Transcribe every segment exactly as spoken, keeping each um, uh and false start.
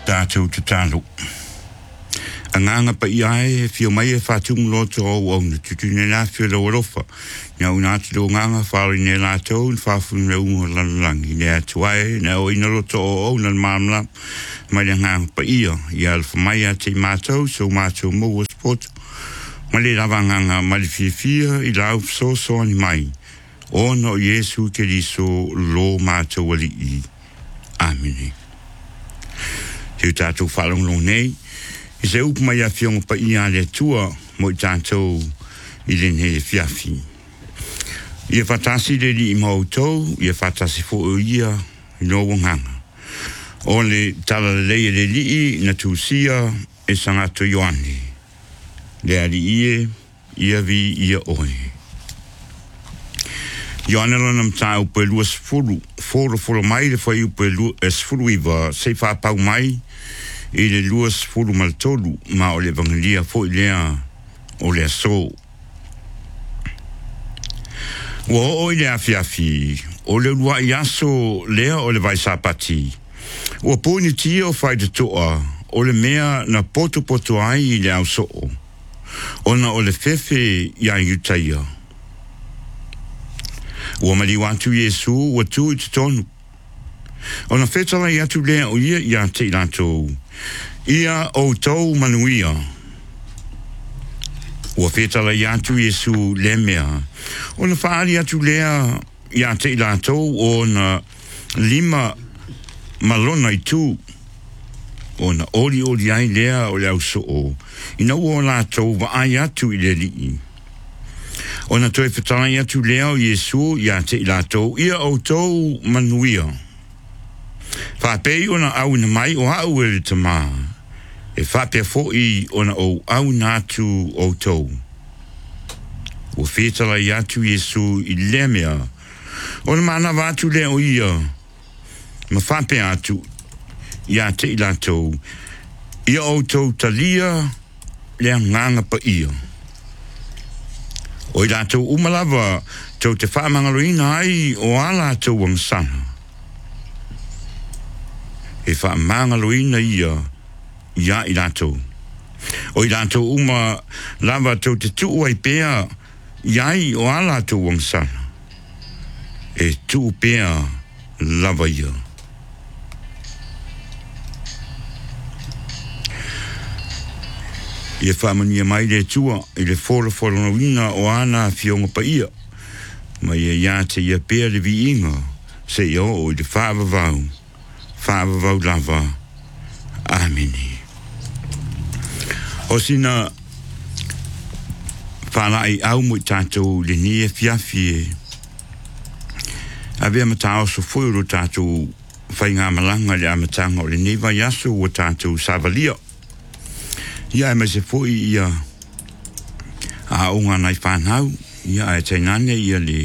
tātou te tālo. Anganga pa iae, fio mai e whātung loto au au na tutu ne la fio la warofa. Nga unati lo nganga whāri ne la tau, n whāfunu le unga lalangi. Ne atuae, ne o ina loto au au na mamla, mai le nganga pa ia. Ia alfa mai a te mātou, so mātou mou o sport. Mai le lava nganga mali fia fia, i lau so so ani mai. O no Yesu ke riso lo mātou wali i. Amini. Te tātou whalong long nei, i se upu mai a fionga pa ia le tua mo i tātou i le ne fiafi. Ia whatasi le li i mautou, ia whatasi fo o ia i no wanganga. O le tala le leia le li i na tūsia e sangato Ioane. Le ali ie, ia vi ia oe. Ioane lana mta upe lua sfuru, foro foro mai le fai upe lua sfuru iwa, se wha pau mai, i le lua sfuru maltolu, ma o le vangalia fo i lea o le aso. Ua o i le afiafi, o le lua i aso lea o le vai sapati. Ua pōni tia o whai te toa, o le mea na poto poto ai i le au soo. Ona o le fefe i a iutaia. Ua mali watu Yesu, ua tu i te tonu. Ona whetala i atu lea o ia i a te ilatou. Ia o tau manuia. Ua whetala i atu Yesu le mea. Ona whaari atu lea i a te ilatou o na lima malona i tu. Ona ori ori ai lea o le au soo. Ina ua o latou wa ai atu i le lii. Ona toi whetala i atu lea o Yesu i a te ilatou. Ia o tau manuia. Whapei ona au na mai o au e le tama. E whapea fo i ona o au natu o tau. O whetala i atu Yesu i le mea. Ona mana watu le o ia. Ma whapea atu i a te ilatou. Ia o tau talia le nganga pa ia. O i latou umalawa tau te whaamangaloina ai o ala tau wangsana. E whaamangaloina ia ia i latou. O i latou uma lava tau te tuu ai pea iai o ala tau wangsana. E tuu pea lava ia. Ia whamania mai le tua, i le fora fora na wina o ana fionga pa ia. Ma ia ia te ia pēr le vi inga, se ia o i le whaava vau, whaava vau lava. Amini. O sina whalai au mo i tātou le nia fiafie. A vea matao so fuiro tātou whainga malanga le amatanga o le neva yaso o tātou savalia. Ia e mai se fwoi ia a unga nai whanau, ia e tainane ia le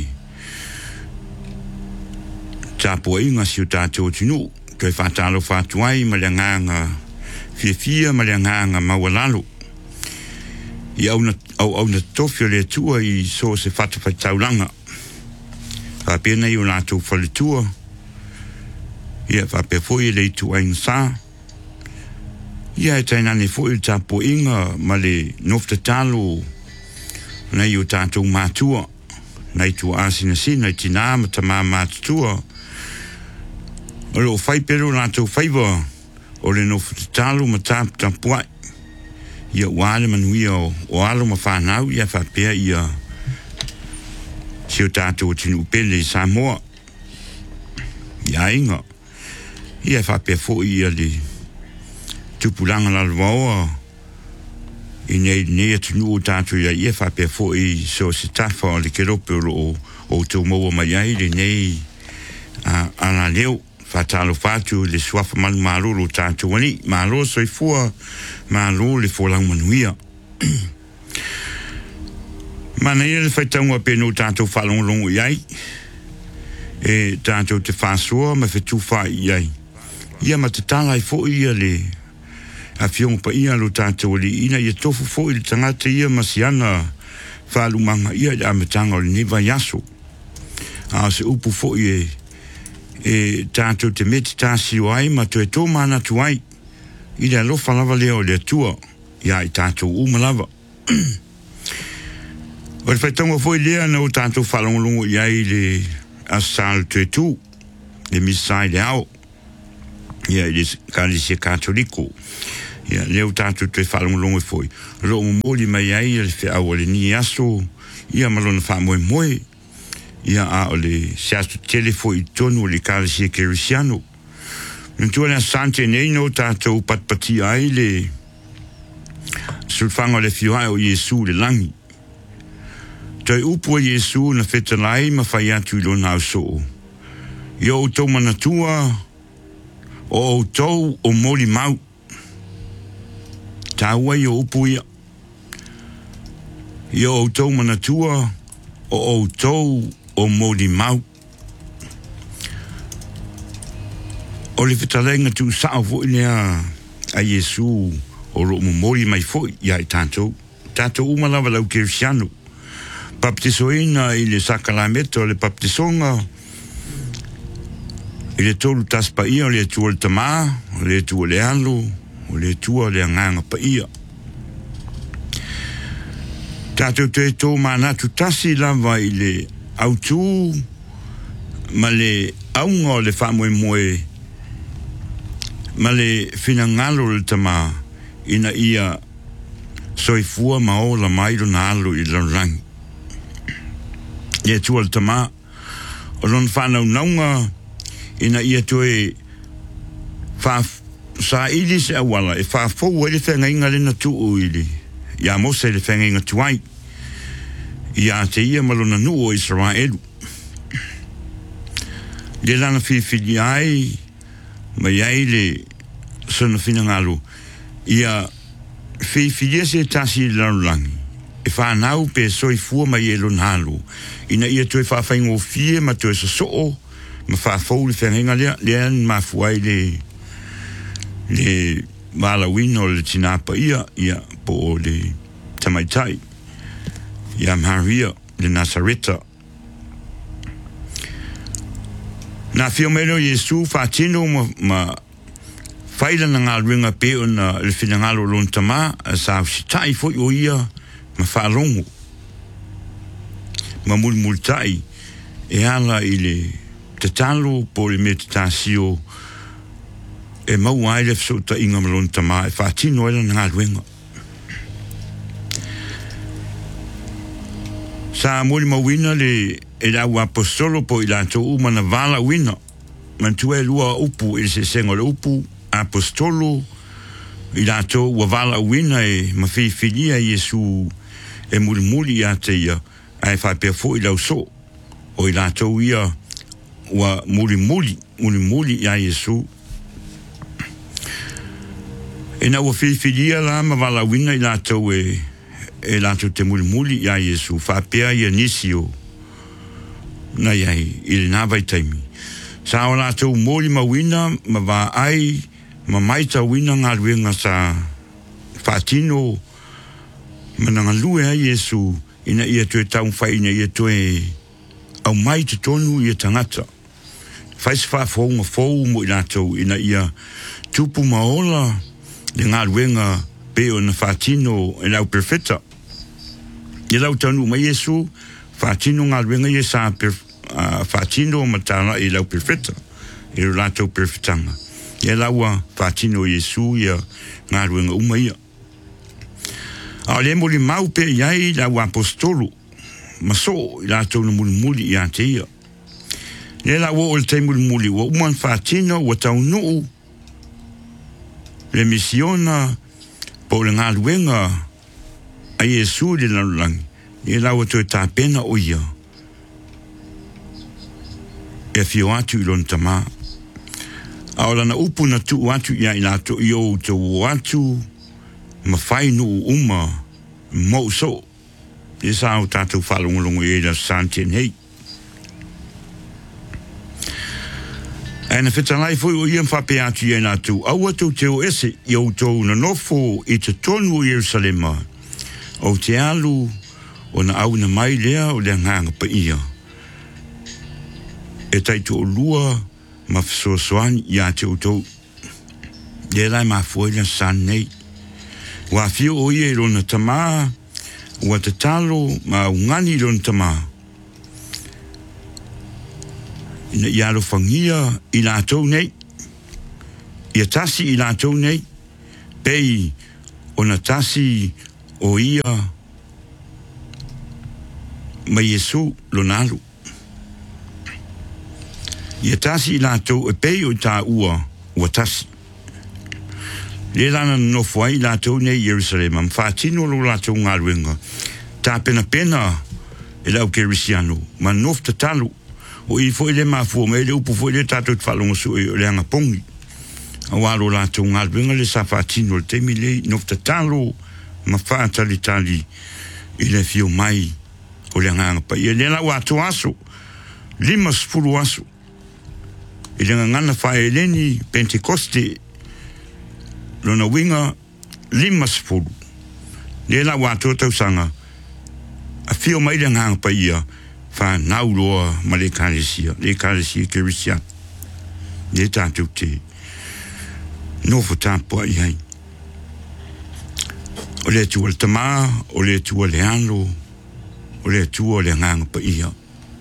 tāpua inga si o tātou tinu, kei whatalo whatuai ma le nganga fia fia ma le nganga mawalalo. Ia au na, au, au na tofio le tua i so se whatawhai taulanga. Whapena i o lātou whale tua, ia whape fwoi le tua insa. Ia e tainane fwoi le tāpua inga ma le nofta talo nei o tātou mātua, nei tua asina sina i tina ma tamā mātua. O le o whai pero lātou whaiva o le nofta talo ma tāp tāpuai. Ia wāle manuia o, o alo ma whanau ia whapea ia si o tātou tinu pele i Samoa. Ia inga. Ia whapea fwoi ia le tupulanga la lwaoa i nei nei atunu o tātou ia ia whapea fo i so se tafa o le kerope o o tau maua mai ai le nei a ana leo whatalo whatu le suafa manu maroro tātou ani maroro soi fua maroro le fōlang manuia mana ia le whaitaunga pēno tātou whalongolongo iai e tātou te whāsua ma whetu wha iai ia ma te tala i fo ia le a fiong pa ia lo tātou li ina ia tofu fo i tangata ia masiana whalumanga ia le amatanga o le neva yaso. A se upu fo i e, e tātou te meti tāsi o ai ma tu e tō mana tu ai I le alofa lava leo le tua, ia I tātou uma lava. O le whaitonga foi lea na o tātou whalongolongo ia I le asal tue tū, le misai le ao, ia I le kalisia katoliko. Ia leo tātou tue whalongolongo foi. Ro mo mori mai ai le whi au le ni aso, ia malona wha moe moe, ia a o le seastu telefo I tonu o le kalisia kerisiano. Ntua le asante nei no tātou patpati ai le sulfanga le fioai o Yesu le langi. Tai upu o Yesu na whetalai ma whai atu I lona au soo. Ia o tau manatua o o tau o mori mau. Tāua I o upu ia. Ia o tau manatua o o tau o mori mau. O le whetalenga tu sao fo lea a Yesu o ro mo mori mai fo ia I tātou. Tātou umalawa lau kerisiano. Baptisoina I le sakalameta o le baptisonga. I le tolu taspa ia o le tua le tamā, o le tua le alo, o le tua le anganga pa ia. Tātou te tō manatu tasi lava I le autu ma le aunga o le whamoe moe ma le finangalo le tamā ina ia soifua maola mailo na alo I laurangi. Ia tua le tamā o lon whanau naunga ina ia toe wha sa ili se awala e wha fau e le whenga inga lena tu o ili ia mosa le whenga inga tuai ia te ia malona nu o Israelu le lana whiwhili ai ma iai le sona whinangalo ia whiwhili se tasi laurangi e whanau pe soifua mai e lon halo ina ia toe whawhaingo fie ma toe sa soo ma whawhau le whenga lea lea ma fuai le le malawino le tinapa ia ia po o le tamaitai ia Maria le Nazareta na fiomeno Yesu whatino ma, ma whaila na ngā ruenga pe o na le whinangalo lon tama a sa sitai fo o ia ma whalongo ma mul multai e ala I le te talo po le me te tasio e mau ai le fsota inga malon tama e whatino ela na ngā ruenga sa muli mawina le e lau apostolo po I lato uma na vala wina mantua e lua upu e se sengo le upu apostolo I lato ua vala wina e mawhiwhilia Yesu e muli muli a te ia ai whapea fo I lau so o I lato ia ua muli muli muli muli a Yesu e na ua whiwhilia la ma vala wina I lato e e lato te muli muli a Yesu whapea ia nisio na iai I le nāwai taimi sa o lato moli ma wina ma wa ai ma maita wina ngā ruenga sa whatino ma nga lue a Yesu ina ia tue tau whai ina ia tue au mai te tonu ia tangata whaisi whafou ma fou mo I lato ina ia tupu maola le ngā ruenga pe o na whatino e lau perfeta I lau tanu ma Yesu whatino ngā ruenga ia sa whatino ma tāna I lau perfeta I lato perfetanga ia laua whatino Yesu ia ngā ruenga uma ia a le muli mau pe iai lau apostolo ma so I lato na muli muli ia te ia le lau o le te muli muli wa uman whatino wa tau nuu le misiona po le ngā ruenga a Yesu le lalulangi e lau atu e tā pena o ia e fio atu I lon tamā a o lana upu na tu atu ia I lato I o te o atu ma whai nu uma mo so e sa o tātou whalongolongo e la santien hei e na whetalai fwy o iam whape atu ia nātu au atu te o ese I o tau na nofo I te tonu o Yerusalema o te alu o na au na mai lea o lea nganga pa ia e taitu o lua ma whasoasoani ia te o tau Le lai ma foi la san nei. Wa fio o ie lona tama, wa te talo ma ungani lona tama. Ina i alo fangia i la tau nei. Ia tasi i la tau nei. Pei ona tasi o ia ma Yesu lona alu. Ia tasi i la tau e pei o ta ua ua tasi. Le lana no foi la tau nei Jerusalem. Am fatino lo la tau ngaruenga. Ta pena pena e lau kerisiano. Ma nof te talu. O i foi le mafu me le upu foi le tatu te falonga su e le anga pongi. A walo la tau ngaruenga le sa fatino le temi le nof te talu ma fata li tali i le fio mai o le anga pa. I le la watu aso. Lima spulu aso. I le ngana fa eleni Pentecoste lona winga lima spulu. Le la watu tau sanga a fio mai le nganga pa ia fa nauloa ma le karesia. Le karesia kerisia. Le tatu te nofo tapo ai hai. O le tua le tama, o le tua le alo, o le tua le nganga pa ia.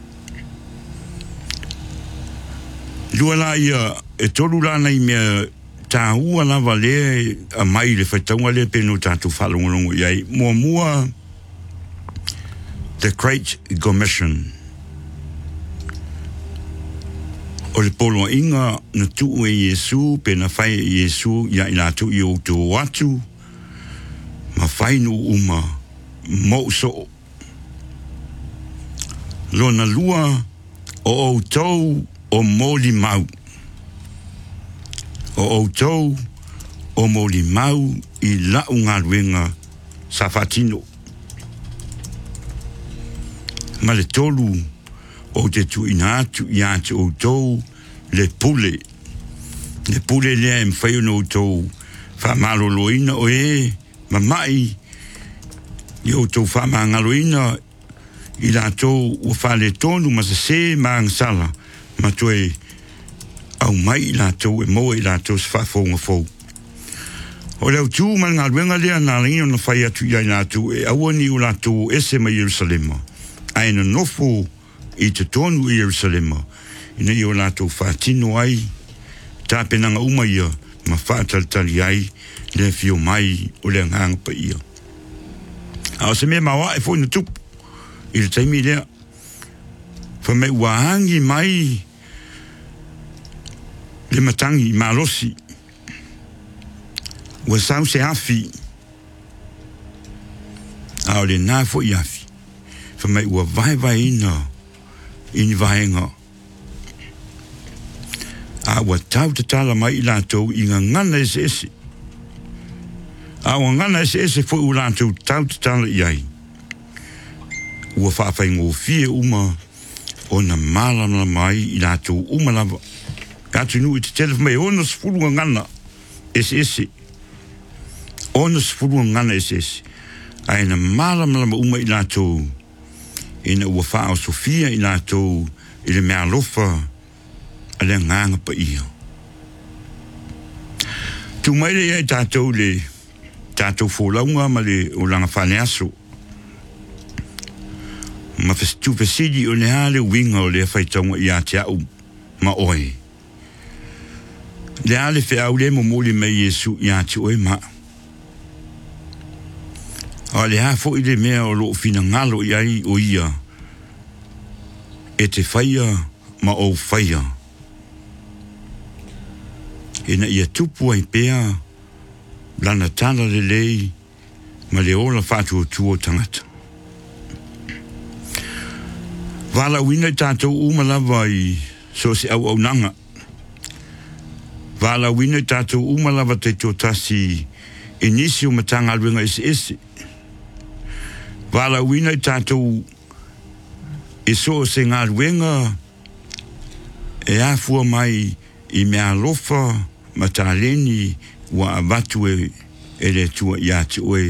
Lua la ia e tolu lana i mea ta ua lava le a mai le whaitaunga le penu tatu whalongolongo iai. Mua mua The Great Commission. O le polo inga na tuu e Yesu pe na whai e Yesu ia ina tu i o tu watu ma whainu uma mo so. Lona lua o o tau o moli mau. O o tau o moli mau i lau ngaruenga sa fatino. Ma le tolu o te tu inatu i atu o tau le pule. Le pule lea em whaio no tau wha maloloina o e ma mai i o tau wha mangaloina i la tau o wha le tonu ma se se maang ma toe au mai i la tau e moa i la tau se wha fonga fau. O leo tū man ngā ruenga lea nā lingio na whai atu i la tau e awani o la tau ese ma Jerusalema. Aina nofo i te tonu i Jerusalema. Ina i o la tau whatino ai tā penanga uma ia ma whātalitali ai le fio mai o le nganga pa ia. A o se mea mawa e fo ina tupu i le taimi lea. Fa me wahangi mai le matangi malosi. Wa sau se afi. A o le nā fo i afi. Fa me ua vai vai ina ini vahenga. A ua tau te tala mai i lātou i ngā ngana ese ese. A ua ngana ese ese fo u lātou tau te tala i ai. Ua whawhai ngō fie uma o na malama mai i lātou uma lava. Kātu nu i te telef mai ona sfurua ngana ese ese. Ona sfurua ngana ese ese. Ai na malama uma i lātou. Ina ua whao Sofia i lātou i le mea lofa a le nganga pa ia. Tu mai le ai tātou le tātou fōlaunga ma le o langa whane aso. Ma tu fesidi o le hale winga o le whaitonga i a te au ma oi. Le hale whi au le mo moli mai Yesu i a te oi ma. A le hafo i le mea o loo fina ngalo i ai o ia. E te whaia ma o whaia. E na ia tupu ai pea lana tala le lei ma le ola whatu o tuo tangata. Wala wina i tātou umalawa i so se au au nanga. Wala wina i tātou umalawa te tōtasi e nisi o matanga ruenga ese ese. Wala wina i tātou e so se ngā ruenga e afua mai i mea lofa ma tāleni wa abatu e e le tua i ate oe.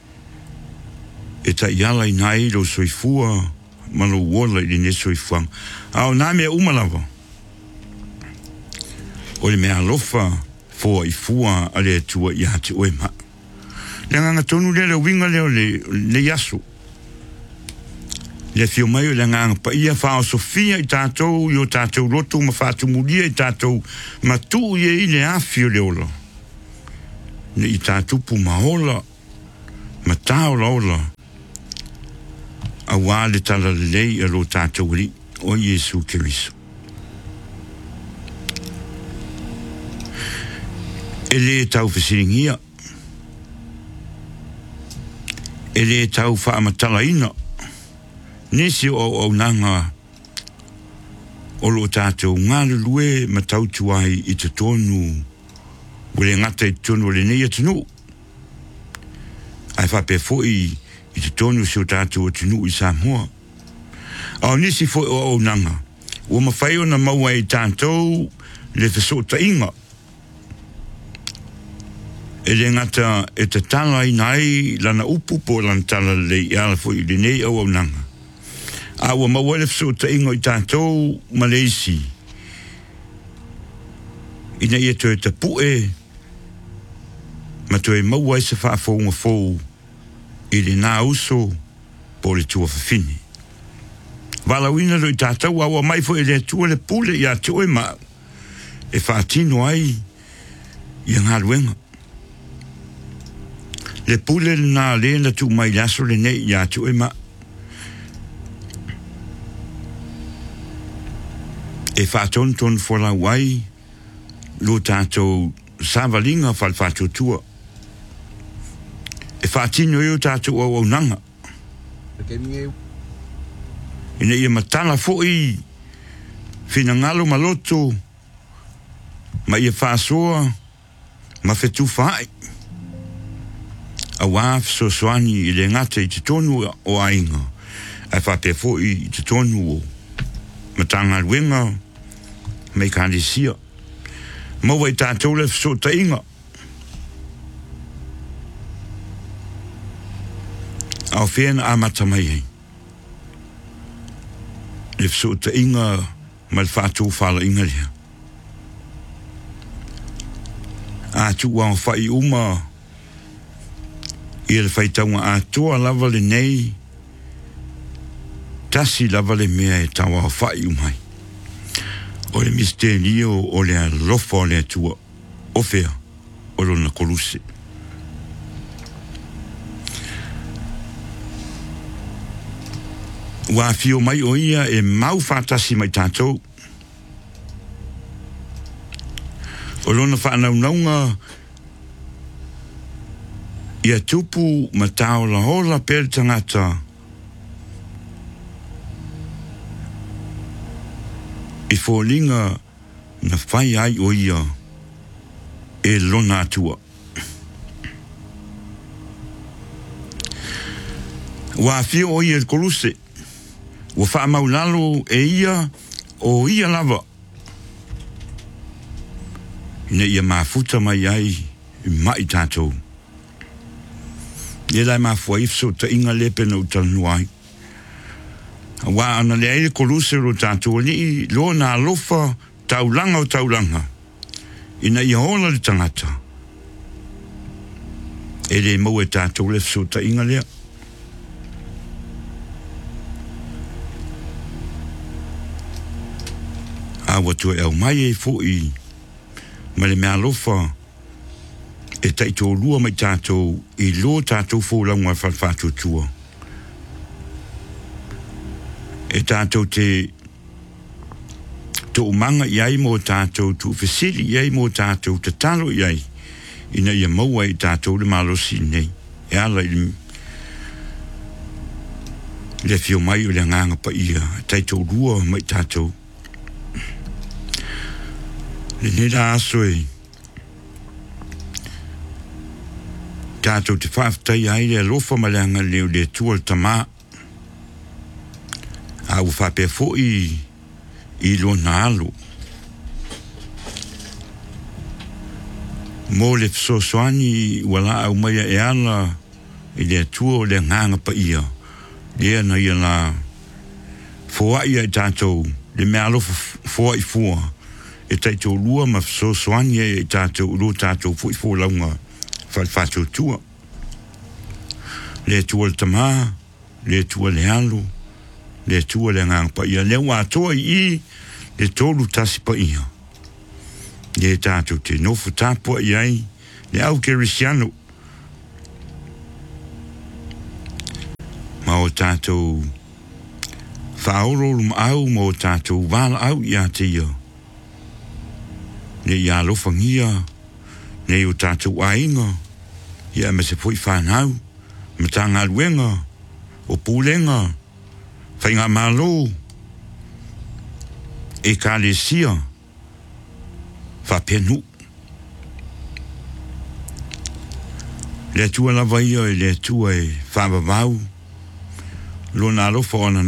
E ta iala i nai lo soifua ma lo wola i ne soifuang. Ao nā mea umalawa. O le mea lofa fo i fua ale tua ia te oema. Le nganga tonu le le winga leo le, le yasu. Le fio mai le nganga pa ia whao Sofia i tātou, i o tātou roto ma whātu mulia i tātou, ma tu ia i le awhio le ola. Ne i tātou pu ma ola, ma tāola ola. A wā le tala le lei a lo tātou ri, o Yesu Kiriso. E le tau whasiringia. E le tau whaamatala ina. Nesi o au nanga o lo tātou ngāle lue ma tau tuai i te tonu wale ngata i tonu le nei atunu. Ai whape foi i te tonu si o tātou atunu i Samoa. Au nesi foi o au nanga. Ua mawhai o na maua i tātou le whasota inga. E le ngata e te tala i nai lana upu po lana tala le i ala foi le nei au au nanga. Awa mawale fsota ingo i tātou Malaysi. Ina ia toe te pue, ma toe maua i se whaafonga fōu i le nā uso po le tua whawhini. Wala wina lo i tātou awa mai fo i le tua le pule i a toe ma e whaatino ai i ngā luenga. Le pule nā le na tu mai laso le nei i a toe ma e whāton ton whola wai lo tātou sāwalinga whal whātou tua. E whātino i o tātou au au nanga. Ina ia matala fo i whina ngalo maloto ma ia whāsoa ma whetu whai. A wāf so soani i le ngata i te tonu o ainga. A whāpe fo i te tonu o matanga ruenga me kālesia. Maua i tātou le whasota inga. Au whena a matamai hei. Le whasota inga ma le whātou whala inga lea. A tu wao whai uma i le whaitaunga a toa lava le nei tasi lava le mea e tawa whai umai. O le misterio o le alofa o le atua o fea o lona koluse. Wa fio mai o ia e mau whātasi mai tātou. O lona whaanaunga ia tupu ma taola hola pere tangata i fōlinga na whai ai o ia e lona atua. Wa fio o ia koluse, wa wha maulalo e ia o ia lava. Ina ia mafuta mai ai i mai tātou. Ia lai mafua ifso ta inga lepe na utanuai. Wa ana le aile koluse ro tātou ni lo na alofa taulanga o taulanga. Ina ia hola le tangata. E le mau e tātou le fso ta inga lea. Awa tu e au mai e fo i ma le mea alofa e taito lua mai tātou i lo tātou fo launga whalwhātou tua. E tātou te tō manga iai mō tātou tu whesili iai mō tātou te talo iai ina ia maua i tātou le malosi nei e ala i le fio mai o le nganga pa ia taito lua mai tātou le nera aso e tātou te whaftai ai le alofa malanga leo le tua tama a u whape fo i i lo na alo. Mō le fsosoani wala au maia e ala i le tua o le nganga pa ia. Lea na ia la foa ia i tātou le mea alo foa i fua e tai tō lua ma so soani e tātou uro tātou fui fō launga whal whātou tua. Le tua le tamā, le tua le alu, le tua le ngang pa ia, le wā toa i le tōlu tasi pa ia. Le tātou te nofu tāpua iai, le au kerisiano. Ma o tātou whaorolu ma au, ma o tātou wāla au ia te ia. Ne ia lofangia, ne o tātou ainga, ia me se pui whanau, me tanga luenga, o pūlenga, whainga malo, e ka le sia, whapenu. Le tua lava ia e le tua e whabavau, lo na lofa ona